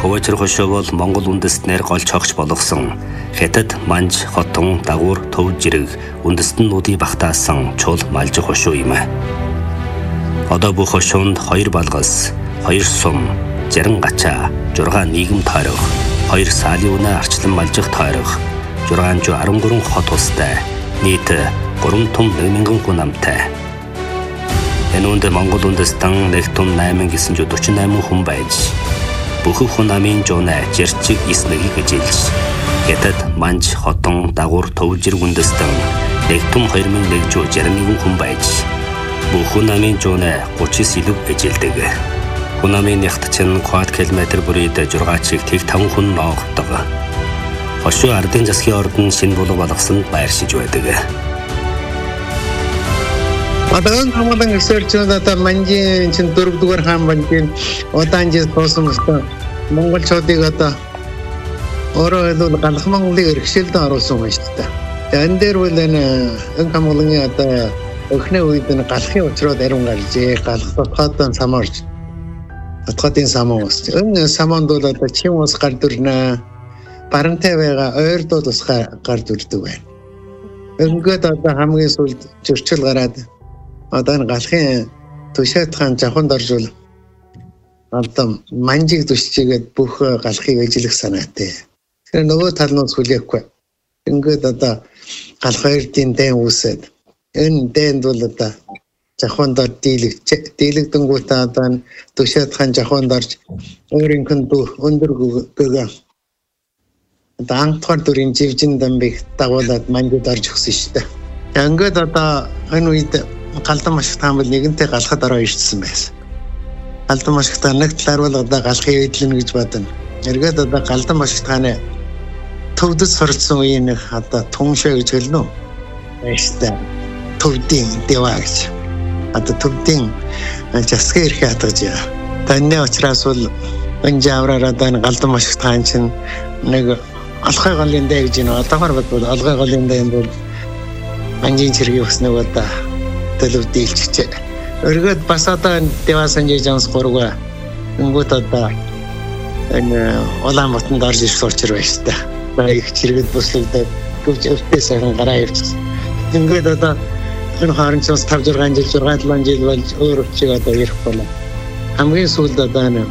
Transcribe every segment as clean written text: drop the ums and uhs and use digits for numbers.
Хөвөчр хошоо бол Монгол үндэстнээр гол цогч болгосон Хятад, Манж, Хотон, Дагуур, Төв жирэг үндэстнүүдийг багтаасан чул малжих хошоо юм. Одоо бүх хошоонд 2 балгас, 2 сум, 60 гачаа, 6 нийгэм тойрог, 2 саалын үнэ арчлан малжих тойрог, 613 хот устай, нийт 3 том 1000 хүн амтай. Энэ үнд Монгол үндэстэн нэг том 8948 хүн байж бүх хүн намын жонэ жерчиг эснэгийг эжилж Хятад, Манж, Хотон, Дагуур, Төв жирэг үндэстэн нэг том 2161 хүн байж бүх хүн намын жонэ 39 илүү эжилдэг. Хүн намын нягт чинь квадрат километр бүрийд 6 чиг тэг 5 хүн ноогддог. Хошоо ардын засгийн ордон шинэ булаг болгосонд байршиж байдаг. Одоо хамгаалан research-д одоо Манжийн чинь 4-р хаан банжийн удаанжис тоосон өстой монголчуудыг одоо өөрөө л галах Монголыг эрхшээлд оруулсан байна шүү дээ. Тэгээд энэ дээр бол энэ хамгааланы одоо өхний үед энэ галахын учрууд ариун гаржээ. Галах дотоодын самаарч дотоодын самаа ус. Энэ самаанд бол одоо чин ус гар дүрнэ. Барантай байгаа ойрдууд ус гар дүрдэг байна. Ингээд одоо хамгийн сүүлд зөрчил гараад одоо энэ галахын түшээд хаан жавханд оржул одоо Манжиг түшчигээд бүх галахыг эжлэх санаатай. Тэгэхээр нөгөө талнаас хүлээхгүй. Ингээд одоо галах хоёрын дайн үүсээд энэ дайнд бол одоо жавханд дийлэгдэнгүүтээ одоо түшээд хаан жавханд орж өөрийнх нь өндөр гөгөө одоо ангтгаар дүрийн живжин дамбыг дагуулад Манжид орж өгсөн шүү дээ. Ингээд одоо энэ үед Галдан машигт хаан бол нэгэнтээ галахад ороо ирсэн байсан. Галдан машигт хаан нэг талаар бол одоо галахыг эдлэнэ гэж бодно. Эргээд одоо Галдан машигт хааны төвдөд суралцсан үеийн одоо түншээ гэж хэлнэ үү? Баяртай. Төвдийн дэва гэж. Одоо төвдийн засгийн эрхээ хатгаж байгаа. Таны учраас бол энэ жавраар одоо энэ Галдан машигт хаан чинь нэг алхай голын дэ гэж нэг одоогоор бол алхай голын дэ бол Манжийн цэргийн өснөг одоо төлөв дийлчээ. Өргөд бас одоо Дэвасан жижигс 3 өнгөт одоо энэ Улаанбаатарт орж ирэх учраас байж та. Их чиргэд бүслэгдээд гүвч өвтөөс харин гараа ирсэн. Ингээд одоо энэ харанчаас 5-6 жил 6-7 жил болж өөр өвчиг одоо ирэх болоо. Хамгийн сүүлд одоо энэ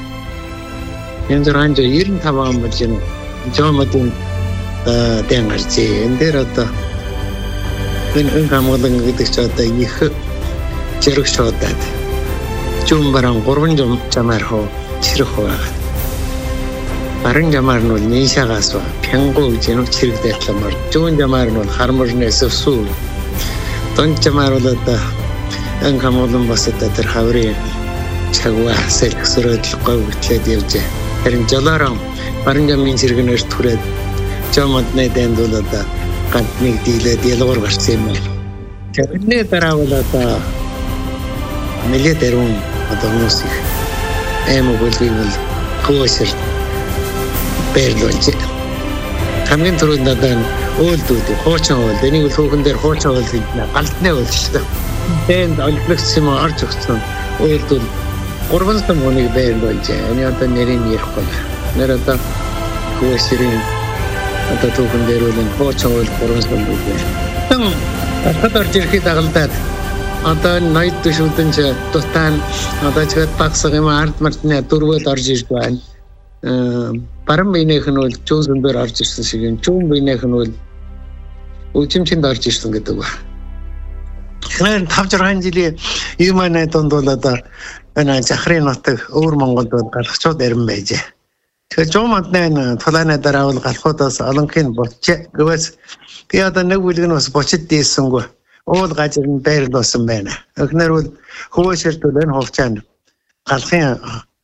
96 он болж энэ жомодын дэн гарчээ. Энэ дээр одоо энэ хамгаалан гэдэг чинь одоо их зэрэг шуудаад чум баран 3 жамаар хоо чирэх байгаа. Баран жамаар нь нийшаагаас пянгу гэж нэг чирэг дэвтламар. Чум жамаар нь харморнээс өсвөл. Тон жамаар бол одоо энэ хамгаалан бас одоо тэр хаврын чагва сэлгсрээд говьтлээд явжээ. Харин жолоорон баран жамын чирэгнэр түрээд жомодны дэнд бол одоо ганцныг дийлээд ялгуур гарсан юм байна. Тэрний дараа бол одоо мэлээ дэрүүн одоо хүмүүс их аймаг бүлгийг бол хөөсөр бэрлүүлж. Хамгийн түрүүнд одоо өөлдүүд хуучин өөл. Энийг л хөөхөн дээр хуучин өөл гэж галтны өөл шүү дээ. Тэнд олиглагч юм орж өгсөн өөлдүүд 3 сум хүнийг бэрлүүлж. Энэ одоо нэрийг ярихгүй. Нэр одоо хөөсөрийн одоо түүхэн дээр үл хуучин өөл 3 сум үү. Тэн хад орж ирэхэд дагалдаад одоо ноёд төшөлдөн ч тутаан одоо ч багсаг юм ард мартны дөрвөл орж ирж байна. Баран биенийх нь бол чөөсөндөр орж ирсэн шиг юм. Чүүн биенийх нь бол үжимчэнд орж ирсэн гэдэг ба. Тэгэхээр 5-6 жилийн юм аа донд бол одоо энэ захрын нутаг өвөр Монголд галахчууд ирэн байжээ. Тэгэхээр жомодны тулааны дараа бол галахуудаас олонхын болчихэ. Гэвээс би одоо нэг бүлэг нь бас бочид дийсэнгүй. Уул гажир нь байрлуулсан байна. Эхнэр бол хөвөөсөртөл энэ хувьчаанд галахын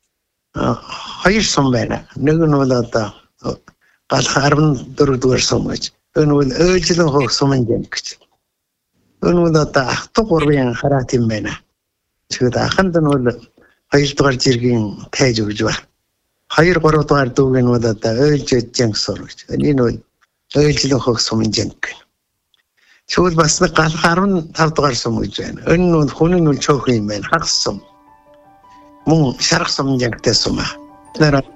2 сум байна. Нэг нь бол одоо галах 14-р сум гэж. Энэ бол өөжлөн хөх сумын гэж. Энэ бол одоо ахту 3-ын хараат юм байна. Тэгээд аханд нь бол 2-р жиргийн тайж өгж байна. 2-3 дугаар дүүг нь бол одоо өөлжөжжэн сур гэж. Энэ бол өөлжлөн хөх сумын гэх. Чүүл бас галах 15 дугаар сум гэж байна. Энэ нь хүн нь чөөх юм байна. Хагас сум. Мөн шарах сумын гэнхтэй сум аа.